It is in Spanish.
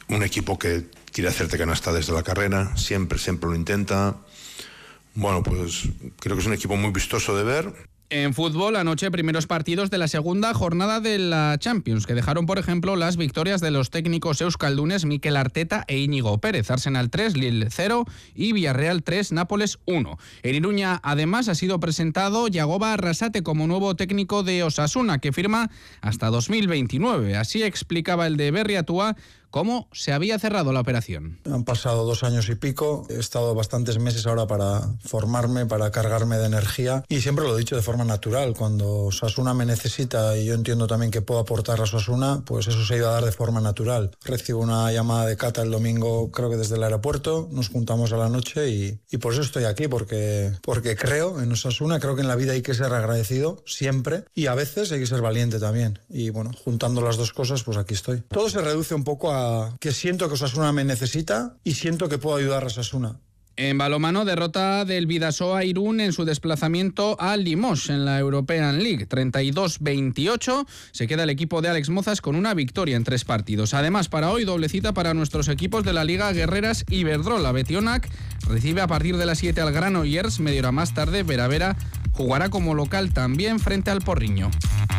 un equipo que quiere hacerte canasta desde la carrera, siempre lo intenta. Bueno, pues creo que es un equipo muy vistoso de ver. En fútbol, anoche primeros partidos de la segunda jornada de la Champions, que dejaron, por ejemplo, las victorias de los técnicos euskaldunes Mikel Arteta e Íñigo Pérez. Arsenal 3, Lille 0 y Villarreal 3, Nápoles 1. En Iruña, además, ha sido presentado Yagoba Arrasate como nuevo técnico de Osasuna, que firma hasta 2029. Así explicaba el de Berriatúa cómo se había cerrado la operación. Han pasado 2 años y pico, he estado bastantes meses ahora para formarme, para cargarme de energía, y siempre lo he dicho de forma natural. Cuando Osasuna me necesita y yo entiendo también que puedo aportar a Osasuna, pues eso se iba a dar de forma natural. Recibo una llamada de Cata el domingo, creo que desde el aeropuerto, nos juntamos a la noche y por eso estoy aquí, porque creo en Osasuna, creo que en la vida hay que ser agradecido siempre y a veces hay que ser valiente también. Y bueno, juntando las dos cosas, pues aquí estoy. Todo se reduce un poco a que siento que Osasuna me necesita y siento que puedo ayudar a Osasuna. En balonmano, derrota del Bidasoa Irún en su desplazamiento a Limoges en la European League. 32-28. Se queda el equipo de Alex Mozas con una victoria en 3 partidos. Además, para hoy, doble cita para nuestros equipos de la Liga Guerreras Iberdrola. Betionac recibe a partir de las 7 al Granollers. Media hora más tarde, Vera jugará como local también frente al Porriño.